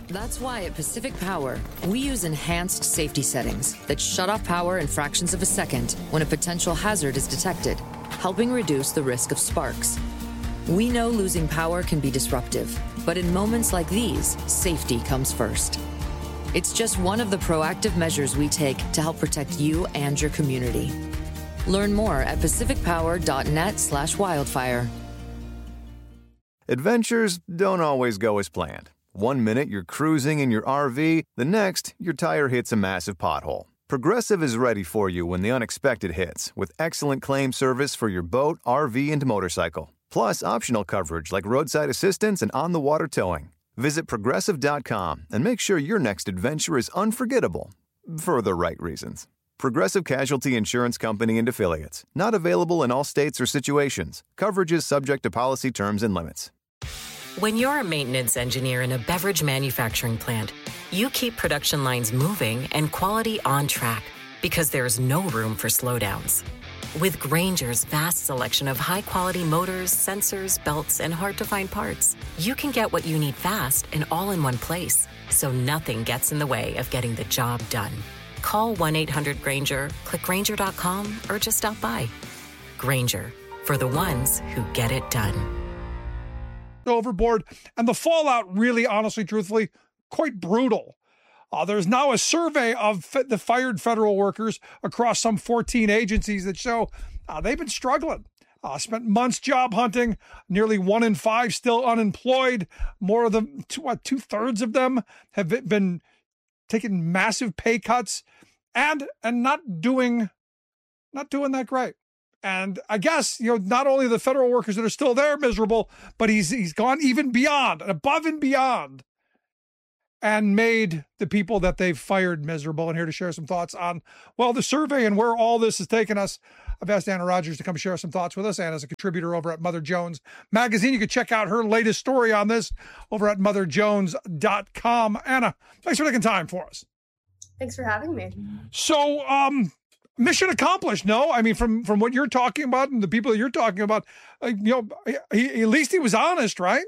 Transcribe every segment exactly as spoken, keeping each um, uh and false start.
That's why at Pacific Power, we use enhanced safety settings that shut off power in fractions of a second when a potential hazard is detected, helping reduce the risk of sparks. We know losing power can be disruptive, but in moments like these, safety comes first. It's just one of the proactive measures we take to help protect you and your community. Learn more at pacificpower.net slash wildfire. Adventures don't always go as planned. One minute you're cruising in your R V, the next your tire hits a massive pothole. Progressive is ready for you when the unexpected hits, with excellent claim service for your boat, R V, and motorcycle. Plus optional coverage like roadside assistance and on-the-water towing. Visit Progressive dot com and make sure your next adventure is unforgettable for the right reasons. Progressive Casualty Insurance Company and Affiliates. Not available in all states or situations. Coverage is subject to policy terms and limits. When you're a maintenance engineer in a beverage manufacturing plant, you keep production lines moving and quality on track because there's no room for slowdowns. With Grainger's vast selection of high-quality motors, sensors, belts, and hard-to-find parts, you can get what you need fast and all in one place, so nothing gets in the way of getting the job done. Call one eight hundred Grainger, click Grainger dot com, or just stop by. Grainger, for the ones who get it done. Overboard, and the fallout really, honestly, truthfully, quite brutal. Uh, there's now a survey of f- the fired federal workers across some fourteen agencies that show uh, they've been struggling. Uh, spent months job hunting, nearly one in five still unemployed. More of them, two, what, two-thirds of them have been taking massive pay cuts and and not doing, not doing that great. And I guess, you know, not only the federal workers that are still there miserable, but he's he's gone even beyond, above and beyond, and made the people that they've fired miserable. And here to share some thoughts on, well, the survey and where all this has taken us, I've asked Anna Rogers to come share some thoughts with us. Anna's a contributor over at Mother Jones Magazine. You can check out her latest story on this over at mother jones dot com. Anna, thanks for taking time for us. Thanks for having me. So, um, mission accomplished. No, I mean, from, from what you're talking about and the people that you're talking about, uh, you know, he, at least he was honest, right?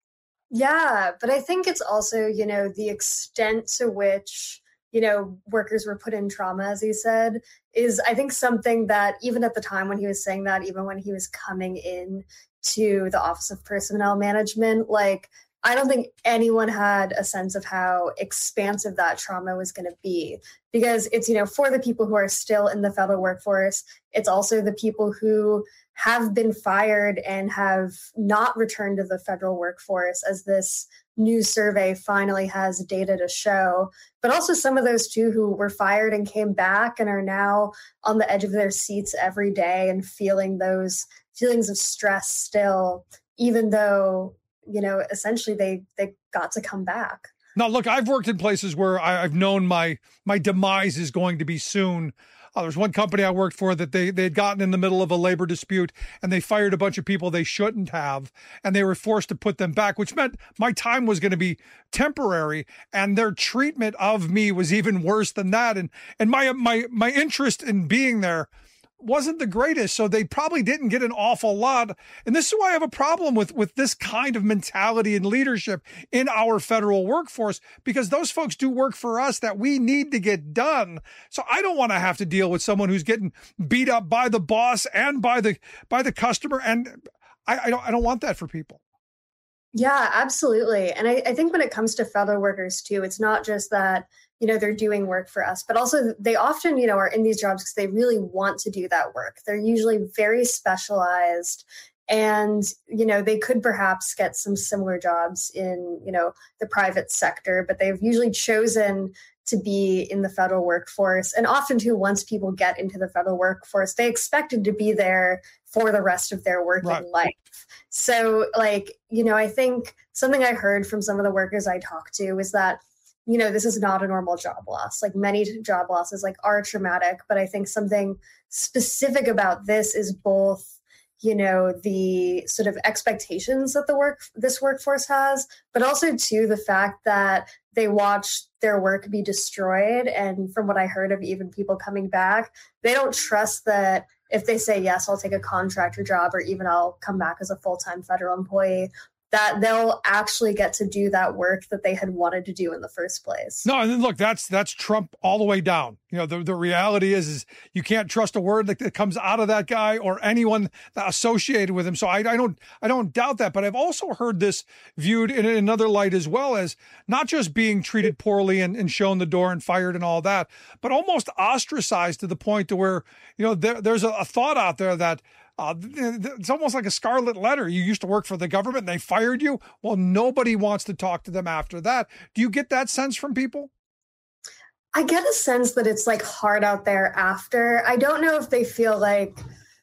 Yeah, but I think it's also, you know, the extent to which, you know, workers were put in trauma, as he said, is, I think, something that even at the time when he was saying that, even when he was coming in to the Office of Personnel Management, like, I don't think anyone had a sense of how expansive that trauma was going to be, because it's, you know, for the people who are still in the federal workforce, it's also the people who have been fired and have not returned to the federal workforce, as this new survey finally has data to show, but also some of those too who were fired and came back and are now on the edge of their seats every day and feeling those feelings of stress still, even though, you know, essentially they they got to come back. Now, look, I've worked in places where I, I've known my my demise is going to be soon. Uh, there's one company I worked for that they they had gotten in the middle of a labor dispute and they fired a bunch of people they shouldn't have, and they were forced to put them back, which meant my time was going to be temporary, and their treatment of me was even worse than that. And and my my my interest in being there wasn't the greatest, so they probably didn't get an awful lot. And this is why I have a problem with, with this kind of mentality and leadership in our federal workforce, because those folks do work for us that we need to get done. So I don't want to have to deal with someone who's getting beat up by the boss and by the by the customer. And I, I don't I don't want that for people. Yeah, absolutely. And I, I think when it comes to federal workers too, it's not just that, you know, they're doing work for us, but also they often, you know, are in these jobs because they really want to do that work. They're usually very specialized, and, you know, they could perhaps get some similar jobs in, you know, the private sector, but they've usually chosen to be in the federal workforce. And often too, once people get into the federal workforce, they expected to be there for the rest of their working right. life. So, like, you know, I think something I heard from some of the workers I talked to is that, you know, this is not a normal job loss. Like, many job losses like are traumatic, but I think something specific about this is both, you know, the sort of expectations that the work this workforce has, but also too the fact that they watch their work be destroyed. And from what I heard of even people coming back, they don't trust that if they say, yes, I'll take a contractor job, or even I'll come back as a full-time federal employee, that they'll actually get to do that work that they had wanted to do in the first place. No, and then look, that's that's Trump all the way down. You know, the, the reality is, is you can't trust a word that, that comes out of that guy or anyone associated with him. So I, I don't I don't doubt that. But I've also heard this viewed in another light as well, as not just being treated poorly and, and shown the door and fired and all that, but almost ostracized to the point to where, you know, there, there's a, a thought out there that Uh, it's almost like a scarlet letter. You used to work for the government and they fired you. Well, nobody wants to talk to them after that. Do you get that sense from people? I get a sense that it's like hard out there after. I don't know if they feel like,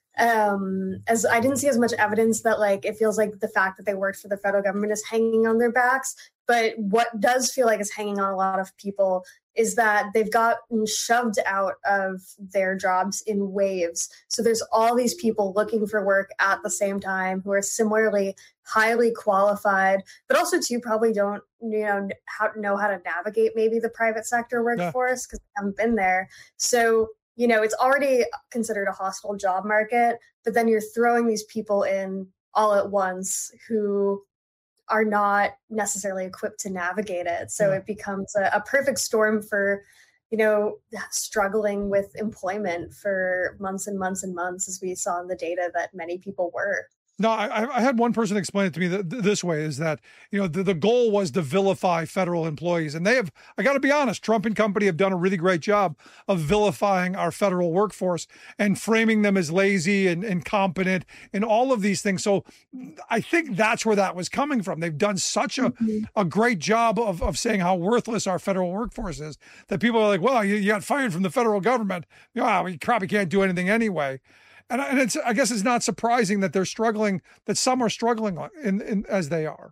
um, as I didn't see as much evidence that like it feels like the fact that they worked for the federal government is hanging on their backs. But what does feel like is hanging on a lot of people is that they've gotten shoved out of their jobs in waves. So there's all these people looking for work at the same time who are similarly highly qualified, but also too probably don't, you know, how know how to navigate maybe the private sector workforce because yeah. they haven't been there. So, you know, it's already considered a hostile job market, but then you're throwing these people in all at once who are not necessarily equipped to navigate it. So yeah. it becomes a, a perfect storm for, you know, struggling with employment for months and months and months, as we saw in the data that many people were. No, I, I had one person explain it to me th- this way, is that, you know, the, the goal was to vilify federal employees. And they have, I got to be honest, Trump and company have done a really great job of vilifying our federal workforce and framing them as lazy and incompetent and all of these things. So I think that's where that was coming from. They've done such a, mm-hmm. a great job of, of saying how worthless our federal workforce is that people are like, well, you, you got fired from the federal government. Wow, we probably can't do anything anyway. And, and it's, I guess it's not surprising that they're struggling, that some are struggling in, in, as they are.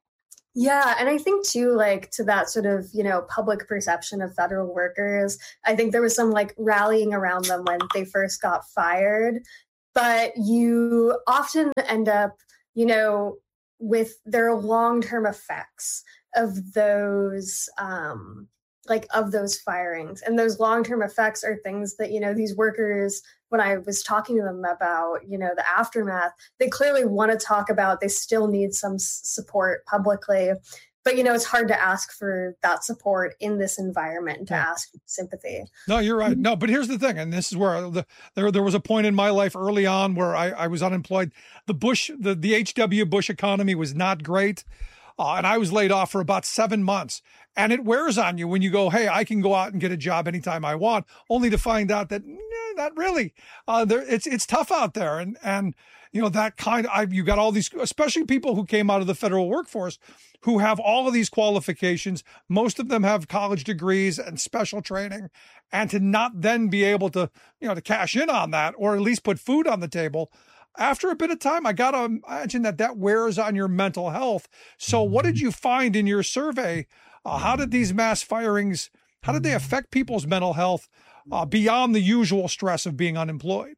Yeah. And I think too, like to that sort of, you know, public perception of federal workers, I think there was some like rallying around them when they first got fired. But you often end up, you know, with their long-term effects of those, um, like of those firings. And those long-term effects are things that, you know, these workers, when I was talking to them about, you know, the aftermath, they clearly want to talk about, they still need some s- support publicly. But, you know, it's hard to ask for that support in this environment, to yeah. ask for sympathy. No, you're right. No, but here's the thing. And this is where the, there, there was a point in my life early on where I, I was unemployed. The Bush, the, the H W Bush economy was not great. Uh, and I was laid off for about seven months. And it wears on you when you go, hey, I can go out and get a job anytime I want, only to find out that nah, not really. Uh, there, it's it's tough out there. And, and you know, that kind of, I, you got all these, especially people who came out of the federal workforce who have all of these qualifications. Most of them have college degrees and special training. And to not then be able to, you know, to cash in on that or at least put food on the table. After a bit of time, I got to imagine that that wears on your mental health. So what did you find in your survey? Uh, how did these mass firings, how did they affect people's mental health uh, beyond the usual stress of being unemployed?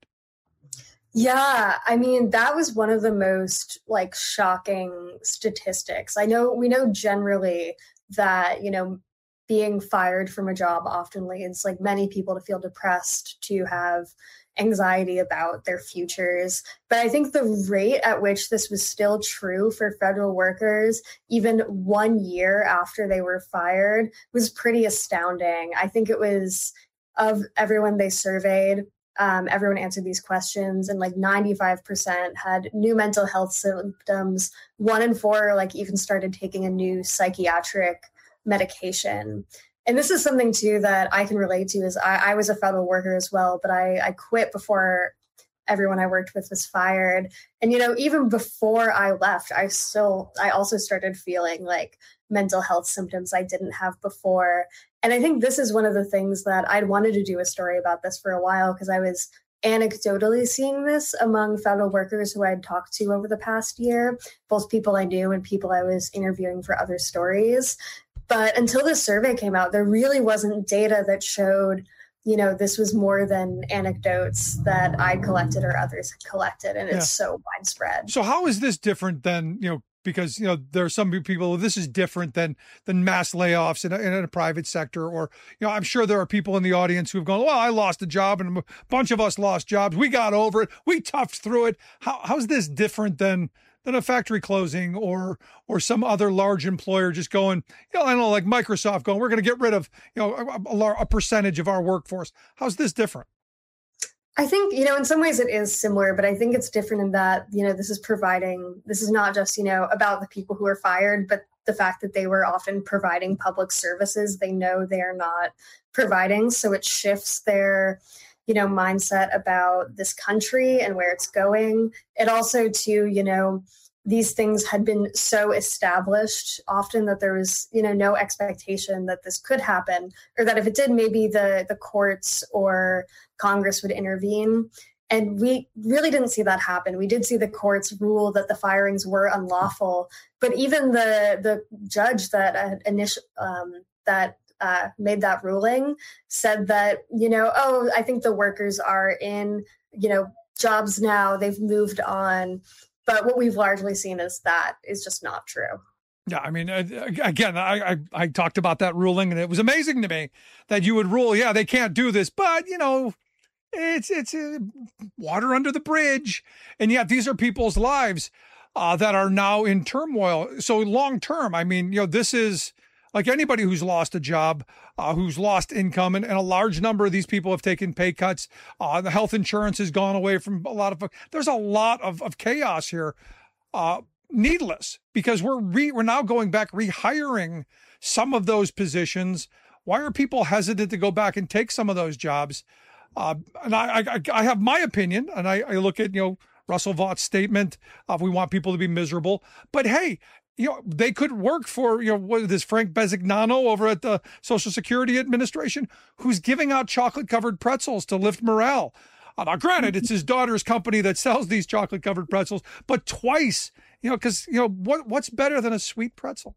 Yeah, I mean, that was one of the most like shocking statistics. I know, we know generally that, you know, being fired from a job often leads like many people to feel depressed, to have anxiety about their futures. But I think the rate at which this was still true for federal workers, even one year after they were fired, was pretty astounding. I think it was, of everyone they surveyed, um, everyone answered these questions, and like ninety-five percent had new mental health symptoms. One in four like even started taking a new psychiatric medication. And this is something, too, that I can relate to, is I, I was a federal worker as well, but I, I quit before everyone I worked with was fired. And, you know, even before I left, I still, I also started feeling like mental health symptoms I didn't have before. And I think this is one of the things that I'd wanted to do a story about this for a while, because I was anecdotally seeing this among federal workers who I'd talked to over the past year, both people I knew and people I was interviewing for other stories. But until this survey came out, there really wasn't data that showed, you know, this was more than anecdotes that I collected or others had collected. And yeah. It's so widespread. So how is this different than, you know, because, you know, there are some people, this is different than than mass layoffs in a, in a private sector. Or, you know, I'm sure there are people in the audience who've gone, well, I lost a job and a bunch of us lost jobs. We got over it. We toughed through it. How How's this different than than a factory closing or or some other large employer just going, you know, I don't know, like Microsoft going, we're going to get rid of, you know, a, a, a percentage of our workforce. How's this different? I think, you know, in some ways it is similar, but I think it's different in that, you know, this is providing, this is not just, you know, about the people who are fired, but the fact that they were often providing public services they know they are not providing. So it shifts their, you know, mindset about this country and where it's going. It also, too, you know, these things had been so established often that there was, you know, no expectation that this could happen, or that if it did, maybe the the courts or Congress would intervene. And we really didn't see that happen. We did see the courts rule that the firings were unlawful, but even the the judge that uh, initial um, that uh, made that ruling said that, you know, oh, I think the workers are in, you know, jobs now. They've moved on. But what we've largely seen is that is just not true. Yeah, I mean, again, I, I I talked about that ruling, and it was amazing to me that you would rule, yeah, they can't do this, but, you know, it's it's uh, water under the bridge. And yet these are people's lives uh, that are now in turmoil. So long term, I mean, you know, this is like anybody who's lost a job, uh, who's lost income, and, and a large number of these people have taken pay cuts. Uh, the health insurance has gone away from a lot of, there's a lot of, of chaos here. Uh, needless, because we're re, we're now going back, rehiring some of those positions. Why are people hesitant to go back and take some of those jobs? Uh, and I, I, I have my opinion, and I, I look at, you know, Russell Vaught's statement of we want people to be miserable. But hey, you know, they could work for, you know, what is this, Frank Bisignano over at the Social Security Administration, who's giving out chocolate-covered pretzels to lift morale. Uh, now, granted, it's his daughter's company that sells these chocolate-covered pretzels, but twice, you know, because, you know, what what's better than a sweet pretzel?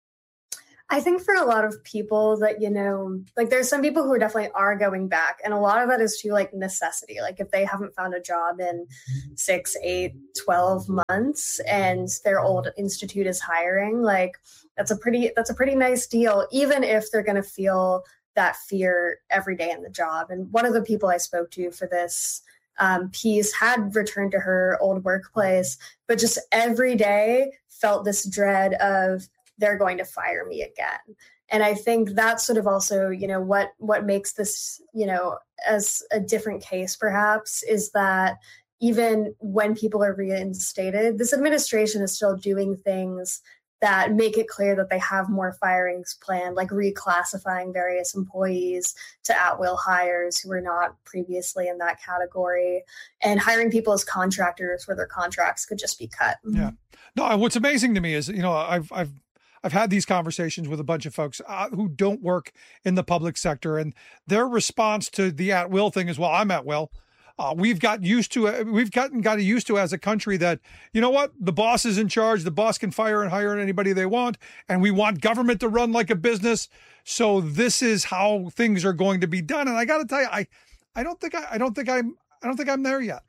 I think for a lot of people that, you know, like there's some people who definitely are going back. And a lot of that is to like necessity. Like if they haven't found a job in six, eight, twelve months and their old institute is hiring, like that's a pretty, that's a pretty nice deal, even if they're going to feel that fear every day in the job. And one of the people I spoke to for this um, piece had returned to her old workplace, but just every day felt this dread of, they're going to fire me again. And I think that's sort of also, you know, what what makes this, you know, as a different case perhaps is that even when people are reinstated, this administration is still doing things that make it clear that they have more firings planned, like reclassifying various employees to at-will hires who were not previously in that category, and hiring people as contractors where their contracts could just be cut. Yeah. No, what's amazing to me is, you know, I've I've I've had these conversations with a bunch of folks uh, who don't work in the public sector, and their response to the at-will thing is, well, I'm at will. Uh, we've got used to it. We've gotten got used to as a country that, you know what, the boss is in charge. The boss can fire and hire anybody they want, and we want government to run like a business. So this is how things are going to be done. And I got to tell you, I, I don't think I, I don't think I'm, I don't think I'm there yet.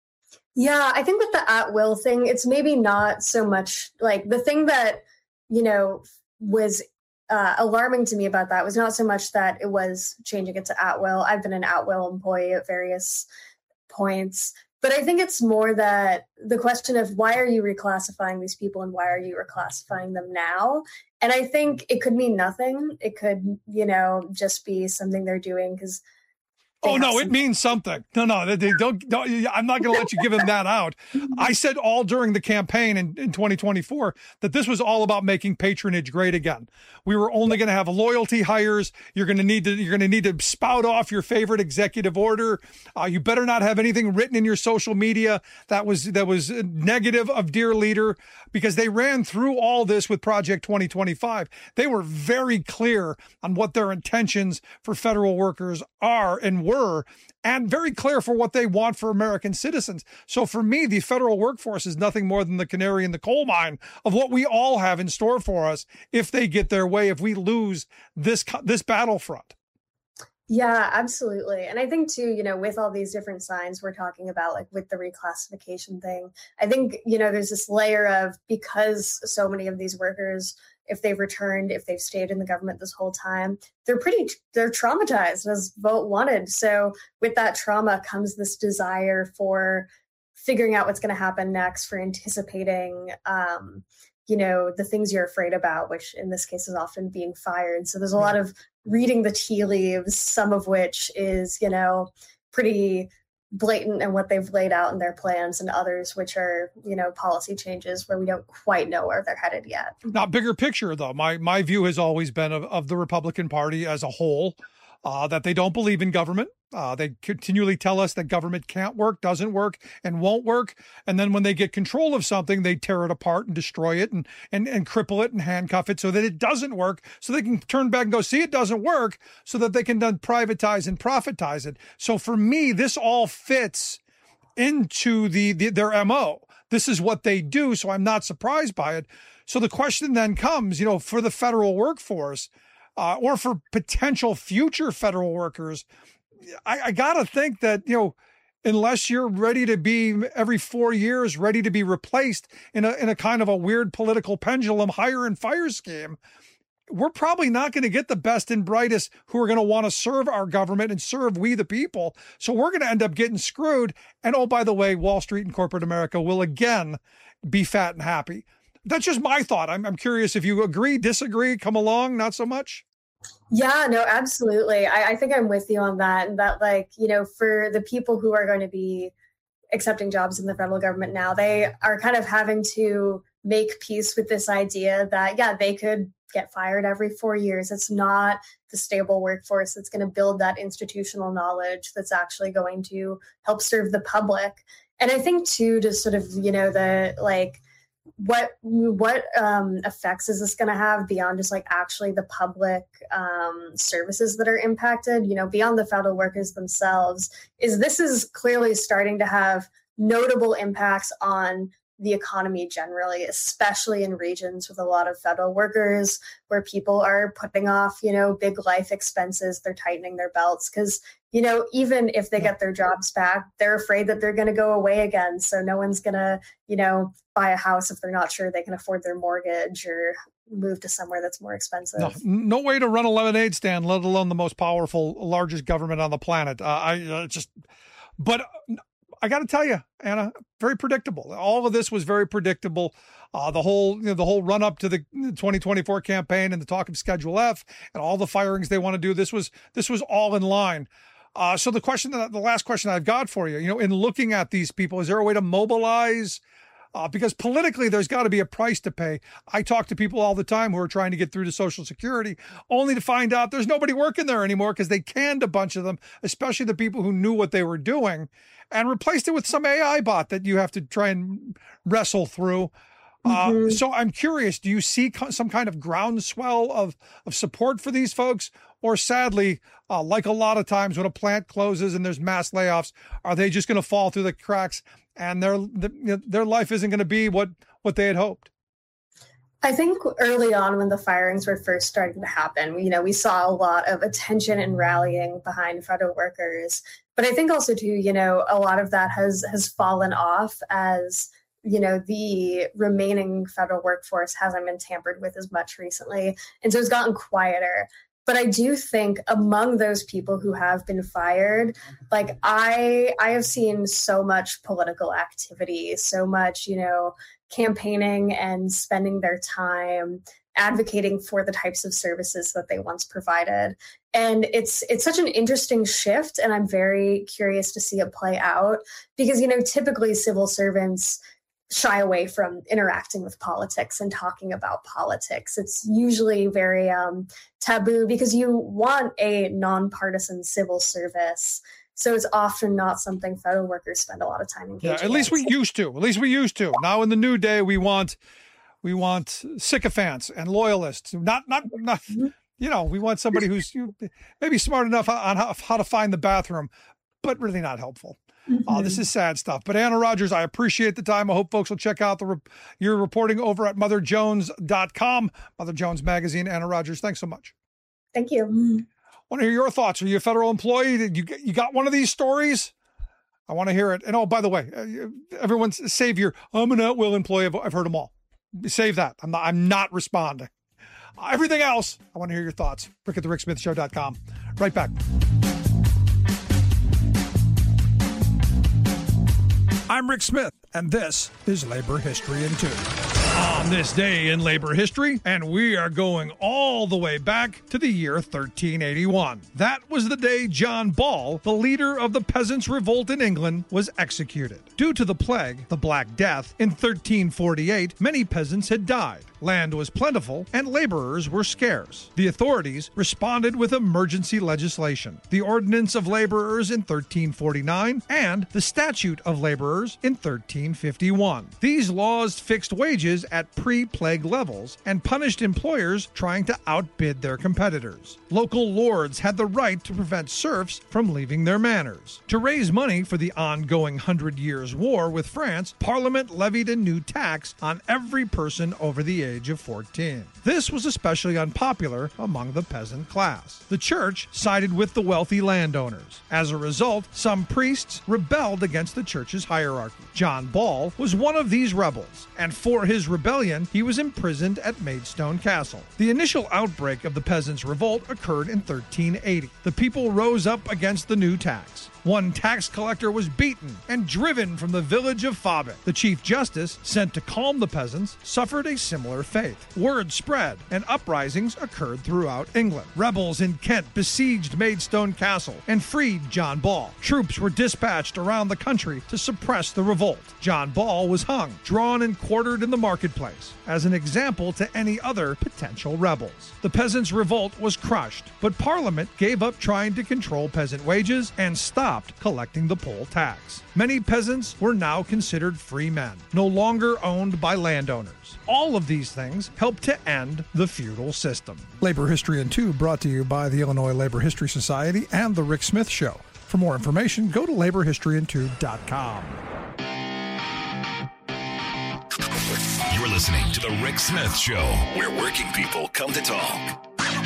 Yeah, I think with the at-will thing, it's maybe not so much like the thing that, you know, was uh, alarming to me about that was not so much that it was changing it to at-will. I've been an at-will employee at various points, but I think it's more that the question of why are you reclassifying these people and why are you reclassifying them now? And I think it could mean nothing. It could, you know, just be something they're doing because Oh, no, it means something. No, no, they don't, don't, I'm not going to let you give him that out. I said all during the campaign in, in twenty twenty-four that this was all about making patronage great again. We were only going to have loyalty hires. You're going to need to, you're going to need to spout off your favorite executive order. Uh, you better not have anything written in your social media that was, that was negative of dear leader, because they ran through all this with Project twenty twenty-five. They were very clear on what their intentions for federal workers are and were, and very clear for what they want for American citizens. So for me, the federal workforce is nothing more than the canary in the coal mine of what we all have in store for us if they get their way, if we lose this this battlefront. Yeah, absolutely. And I think too, you know, with all these different signs we're talking about, like with the reclassification thing, I think, you know, there's this layer of, because so many of these workers, if they've returned, if they've stayed in the government this whole time, they're pretty, they're traumatized, as Vogt wanted. So with that trauma comes this desire for figuring out what's going to happen next, for anticipating, um, you know, the things you're afraid about, which in this case is often being fired. So there's a lot of reading the tea leaves, some of which is, you know, pretty blatant in what they've laid out in their plans, and others which are, you know, policy changes where we don't quite know where they're headed yet. Not bigger picture, though. My my view has always been of, of the Republican Party as a whole, uh, that they don't believe in government. Uh, they continually tell us that government can't work, doesn't work, and won't work. And then when they get control of something, they tear it apart and destroy it and, and, and cripple it and handcuff it so that it doesn't work, so they can turn back and go, see, it doesn't work, so that they can then privatize and profitize it. So for me, this all fits into the, the their M O. This is what they do, so I'm not surprised by it. So the question then comes, you know, for the federal workforce, uh, or for potential future federal workers, I, I got to think that, you know, unless you're ready to be every four years, ready to be replaced in a in a kind of a weird political pendulum hire and fire scheme, we're probably not going to get the best and brightest who are going to want to serve our government and serve we the people. So we're going to end up getting screwed. And oh, by the way, Wall Street and corporate America will again be fat and happy. That's just my thought. I'm, I'm curious if you agree, disagree, come along, not so much. Yeah, no, absolutely. I, I think I'm with you on that. And that, like, you know, for the people who are going to be accepting jobs in the federal government now, they are kind of having to make peace with this idea that, yeah, they could get fired every four years. It's not the stable workforce that's going to build that institutional knowledge that's actually going to help serve the public. And I think, too, just sort of, you know, the like, what what um, effects is this going to have beyond just like actually the public um, services that are impacted, you know, beyond the federal workers themselves, is this is clearly starting to have notable impacts on the economy generally, especially in regions with a lot of federal workers where people are putting off, you know, big life expenses. They're tightening their belts because, you know, even if they get their jobs back, they're afraid that they're going to go away again. So no one's going to, you know, buy a house if they're not sure they can afford their mortgage or move to somewhere that's more expensive. No, no way to run a lemonade stand, let alone the most powerful, largest government on the planet. Uh, I uh, just, but I got to tell you, Anna, very predictable. All of this was very predictable. Uh, the whole, you know, the whole run up to the twenty twenty-four campaign and the talk of Schedule F and all the firings they want to do. This was, this was all in line. Uh, so the question, that, the last question I've got for you, you know, in looking at these people, is there a way to mobilize? Uh, because politically, there's got to be a price to pay. I talk to people all the time who are trying to get through to Social Security, only to find out there's nobody working there anymore because they canned a bunch of them, especially the people who knew what they were doing, and replaced it with some A I bot that you have to try and wrestle through. Mm-hmm. Uh, so I'm curious, do you see co- some kind of groundswell of, of support for these folks? Or sadly, uh, like a lot of times when a plant closes and there's mass layoffs, are they just going to fall through the cracks and their the, their life isn't going to be what, what they had hoped? I think early on when the firings were first starting to happen, you know, we saw a lot of attention and rallying behind federal workers. But I think also, too, you know, a lot of that has has fallen off as, you know, the remaining federal workforce hasn't been tampered with as much recently. And so it's gotten quieter. But I do think among those people who have been fired, like I, I have seen so much political activity, so much, you know, campaigning and spending their time advocating for the types of services that they once provided. And it's it's such an interesting shift. And I'm very curious to see it play out because, you know, typically civil servants shy away from interacting with politics and talking about politics. It's usually very um, taboo because you want a nonpartisan civil service. So it's often not something federal workers spend a lot of time engaging. Yeah, at least in. we used to. At least we used to. Now in the new day, we want we want sycophants and loyalists. Not not not. Mm-hmm. You know, we want somebody who's maybe smart enough on how, how to find the bathroom, but really not helpful. Mm-hmm. Uh, this is sad stuff. But Anna Rogers, I appreciate the time. I hope folks will check out the re- your reporting over at mother jones dot com, Mother Jones Magazine. Anna Rogers, thanks so much. Thank you. Mm-hmm. I want to hear your thoughts. Are you a federal employee? Did you you got one of these stories? I want to hear it. And oh, by the way, everyone's save your, I'm an at-will employee. I've, I've heard them all. Save that. I'm not, I'm not responding. Everything else, I want to hear your thoughts. Rick at the rick smith show dot com. Right back. I'm Rick Smith, and this is Labor History in Two. On this day in labor history, and we are going all the way back to the year thirteen eighty-one. That was the day John Ball, the leader of the Peasants' Revolt in England, was executed. Due to the plague, the Black Death, in thirteen forty-eight, many peasants had died. Land was plentiful, and laborers were scarce. The authorities responded with emergency legislation, the Ordinance of Laborers in thirteen forty-nine, and the Statute of Laborers in thirteen fifty-one. These laws fixed wages at pre-plague levels and punished employers trying to outbid their competitors. Local lords had the right to prevent serfs from leaving their manors. To raise money for the ongoing Hundred Years' War with France, Parliament levied a new tax on every person over the age of fourteen. This was especially unpopular among the peasant class. The church sided with the wealthy landowners. As a result, some priests rebelled against the church's hierarchy. John Ball was one of these rebels, and for his rebellion, he was imprisoned at Maidstone Castle. The initial outbreak of the Peasants' Revolt occurred in thirteen eighty. The people rose up against the new tax. One tax collector was beaten and driven from the village of Fabit. The Chief Justice, sent to calm the peasants, suffered a similar fate. Word spread, and uprisings occurred throughout England. Rebels in Kent besieged Maidstone Castle and freed John Ball. Troops were dispatched around the country to suppress the revolt. John Ball was hung, drawn and quartered in the marketplace, as an example to any other potential rebels. The Peasants' Revolt was crushed, but Parliament gave up trying to control peasant wages and stopped collecting the poll tax. Many peasants were now considered free men, no longer owned by landowners. All of these things helped to end the feudal system. Labor History in Two brought to you by the Illinois Labor History Society and The Rick Smith Show. For more information, go to labor history in two dot com. You're listening to The Rick Smith Show, where working people come to talk.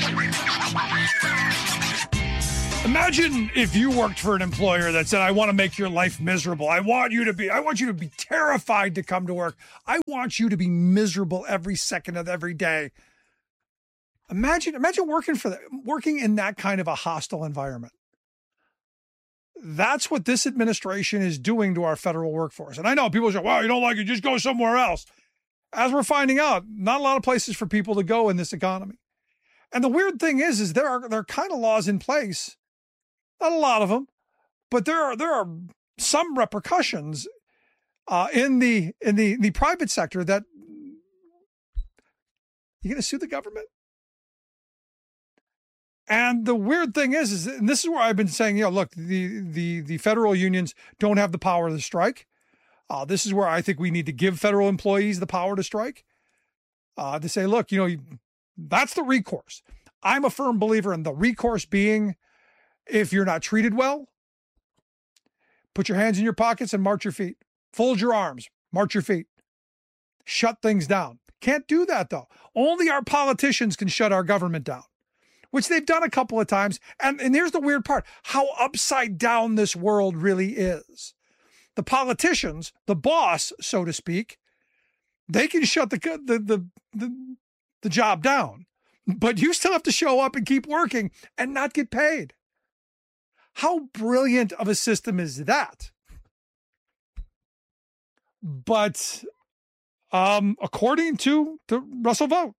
Imagine if you worked for an employer that said, I want to make your life miserable. I want you to be, I want you to be terrified to come to work. I want you to be miserable every second of every day. Imagine, imagine working for that, working in that kind of a hostile environment. That's what this administration is doing to our federal workforce. And I know people say, well, you don't like it, just go somewhere else. As we're finding out, not a lot of places for people to go in this economy. And the weird thing is, is there are, there are kind of laws in place. Not a lot of them, but there are there are some repercussions uh, in the in the the private sector that you're going to sue the government. And the weird thing is, is and this is where I've been saying, you know, look, the the the federal unions don't have the power to strike. Uh, this is where I think we need to give federal employees the power to strike. Uh, to say, look, you know, that's the recourse. I'm a firm believer in the recourse being, if you're not treated well, put your hands in your pockets and march your feet. Fold your arms, march your feet. Shut things down. Can't do that, though. Only our politicians can shut our government down, which they've done a couple of times. And, and here's the weird part, how upside down this world really is. The politicians, the boss, so to speak, they can shut the the the, the, the job down, but you still have to show up and keep working and not get paid. How brilliant of a system is that? But um, according to the Russell vote,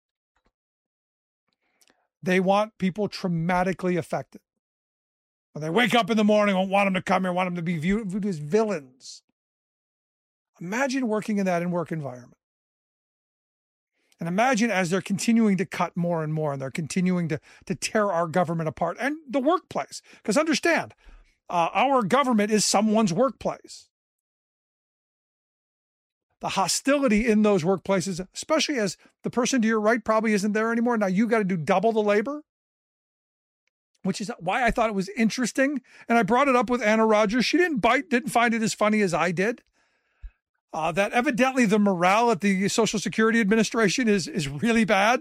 they want people traumatically affected. When they wake up in the morning, don't want them to come here, want them to be viewed, viewed as villains. Imagine working in that in work environment. And imagine as they're continuing to cut more and more, and they're continuing to, to tear our government apart and the workplace. Because understand, uh, our government is someone's workplace. The hostility in those workplaces, especially as the person to your right probably isn't there anymore. Now you got to do double the labor, which is why I thought it was interesting. And I brought it up with Anna Rogers. She didn't bite, didn't find it as funny as I did. Uh, that evidently the morale at the Social Security Administration is, is really bad.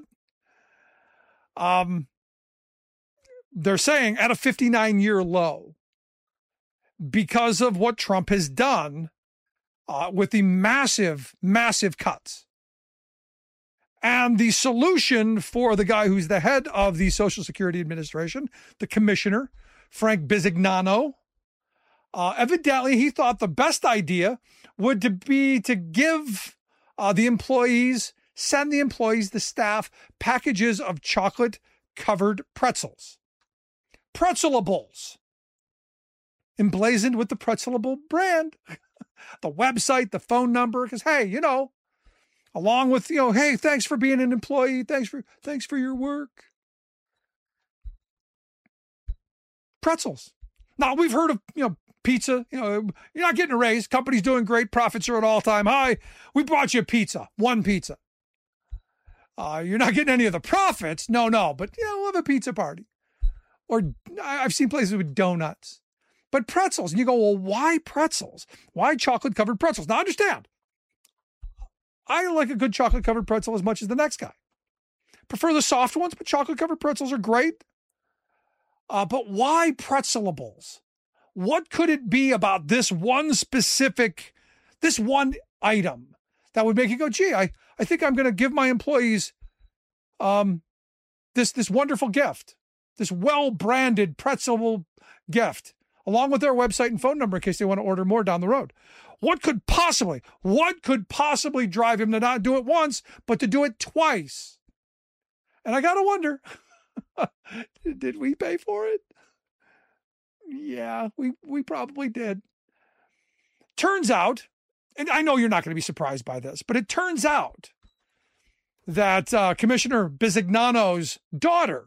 Um, they're saying at a fifty-nine year low because of what Trump has done uh, with the massive, massive cuts. And the solution for the guy who's the head of the Social Security Administration, the commissioner, Frank Bisignano, uh, evidently he thought the best idea would to be to give uh, the employees, send the employees, the staff, packages of chocolate-covered pretzels. Pretzelables. Emblazoned with the Pretzelable brand. The website, the phone number, because, hey, you know, along with, you know, hey, thanks for being an employee. Thanks for, thanks for your work. Pretzels. Now, we've heard of, you know, pizza. You know, you're not getting a raise. Company's doing great. Profits are at all-time high. We brought you a pizza. One pizza. Uh, you're not getting any of the profits. No, no. But, you know, we'll have a pizza party. Or I've seen places with donuts. But pretzels. And you go, well, why pretzels? Why chocolate-covered pretzels? Now, understand. I like a good chocolate-covered pretzel as much as the next guy. Prefer the soft ones, but chocolate-covered pretzels are great. Uh, but why pretzelables? What could it be about this one specific, this one item that would make you go, gee, I, I think I'm going to give my employees um, this, this wonderful gift, this well-branded pretzelable gift, along with their website and phone number in case they want to order more down the road. What could possibly, what could possibly drive him to not do it once, but to do it twice? And I got to wonder, did we pay for it? Yeah, we, we probably did. Turns out, and I know you're not going to be surprised by this, but it turns out that uh, Commissioner Bisignano's daughter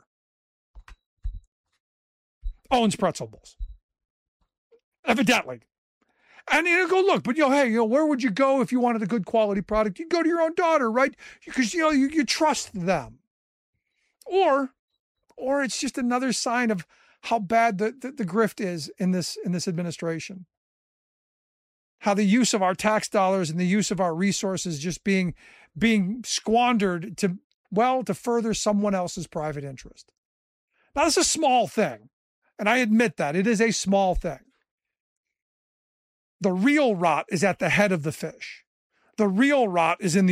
owns Pretzelables. Evidently. And you go, look, but you know, hey, you know, where would you go if you wanted a good quality product? You'd go to your own daughter, right? Because, you know, you, you trust them. Or, or it's just another sign of how bad the, the, the grift is in this, in this administration. How the use of our tax dollars and the use of our resources just being, being squandered to, well, to further someone else's private interest. Now, it's a small thing. And I admit that it is a small thing. The real rot is at the head of the fish. The real rot is in the